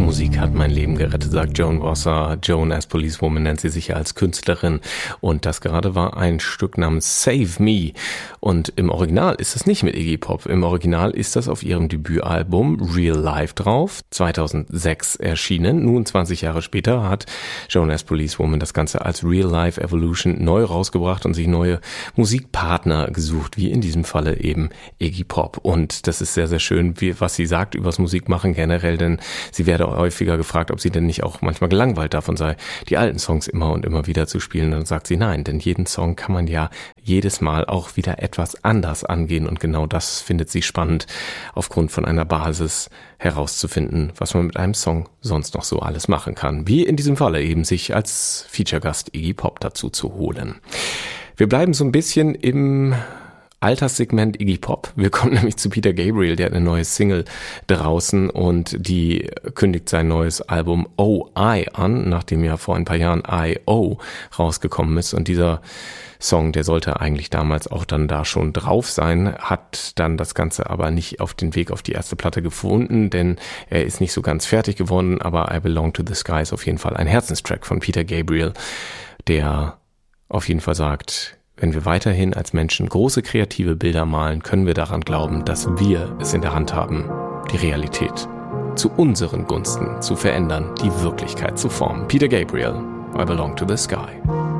Musik hat mein Leben gerettet, sagt Joan Rosser. Joan as Policewoman nennt sie sich ja als Künstlerin. Und das gerade war ein Stück namens Save Me. Und im Original ist es nicht mit Iggy Pop. Im Original ist das auf ihrem Debütalbum Real Life drauf, 2006 erschienen. Nun 20 Jahre später hat Joan as Policewoman das Ganze als Real Life Evolution neu rausgebracht und sich neue Musikpartner gesucht, wie in diesem Falle eben Iggy Pop. Und das ist sehr, sehr schön, was sie sagt übers Musikmachen generell, denn sie werde häufiger gefragt, ob sie denn nicht auch manchmal gelangweilt davon sei, die alten Songs immer und immer wieder zu spielen. Dann sagt sie nein, denn jeden Song kann man ja jedes Mal auch wieder etwas anders angehen und genau das findet sie spannend, aufgrund von einer Basis herauszufinden, was man mit einem Song sonst noch so alles machen kann. Wie in diesem Falle eben sich als Feature-Gast Iggy Pop dazu zu holen. Wir bleiben so ein bisschen im Alterssegment Iggy Pop. Wir kommen nämlich zu Peter Gabriel, der hat eine neue Single draußen und die kündigt sein neues Album O.I. an, nachdem ja vor ein paar Jahren I.O. rausgekommen ist. Und dieser Song, der sollte eigentlich damals auch dann da schon drauf sein, hat dann das Ganze aber nicht auf den Weg auf die erste Platte gefunden, denn er ist nicht so ganz fertig geworden, aber I Belong to the Sky ist auf jeden Fall ein Herzenstrack von Peter Gabriel, der auf jeden Fall sagt, wenn wir weiterhin als Menschen große kreative Bilder malen, können wir daran glauben, dass wir es in der Hand haben, die Realität zu unseren Gunsten zu verändern, die Wirklichkeit zu formen. Peter Gabriel, I Belong to the Sky.